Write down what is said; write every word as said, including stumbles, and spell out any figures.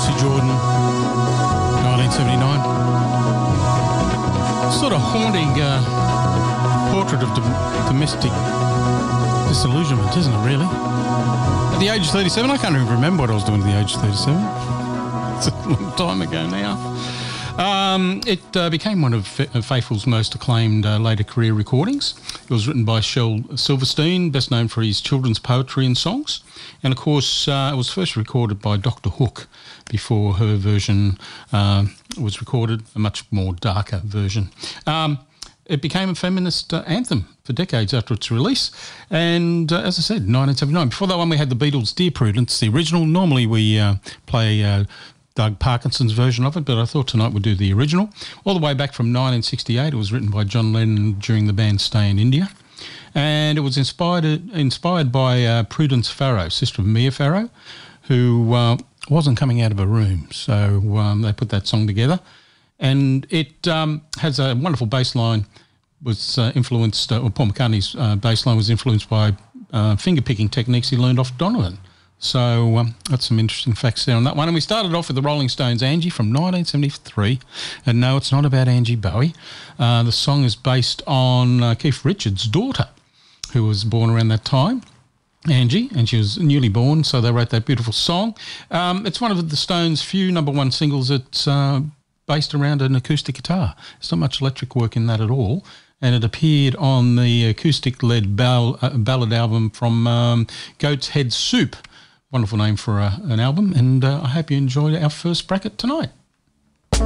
Lucy Jordan, nineteen seventy-nine. Sort of haunting uh, portrait of dom- domestic disillusionment, isn't it, really? At the age of thirty-seven, I can't even remember what I was doing at the age of thirty-seven. It's a long time ago now. Um, it uh, became one of Faithful's most acclaimed uh, later career recordings. It was written by Shel Silverstein, best known for his children's poetry and songs. And, of course, uh, it was first recorded by Doctor Hook before her version uh, was recorded, a much more darker version. Um, it became a feminist uh, anthem for decades after its release. And, uh, as I said, nineteen seventy-nine. Before that one, we had the Beatles' Dear Prudence, the original. Normally we uh, play... Uh, Doug Parkinson's version of it, but I thought tonight we'd do the original. All the way back from nineteen sixty-eight, it was written by John Lennon during the band's stay in India. And it was inspired inspired by uh, Prudence Farrow, sister of Mia Farrow, who uh, wasn't coming out of her room. So um, they put that song together. And it um, has a wonderful bass line, was uh, influenced, uh, or Paul McCartney's uh, bass line was influenced by uh, finger-picking techniques he learned off Donovan. So um, that's some interesting facts there on that one. And we started off with the Rolling Stones' Angie from nineteen seventy-three. And no, it's not about Angie Bowie. Uh, the song is based on uh, Keith Richards' daughter, who was born around that time, Angie, and she was newly born, so they wrote that beautiful song. Um, it's one of the Stones' few number one singles that's uh, based around an acoustic guitar. There's not much electric work in that at all. And it appeared on the acoustic-led ball, uh, ballad album from um, Goat's Head Soup. Wonderful name for a, an album, and uh, I hope you enjoyed our first bracket tonight.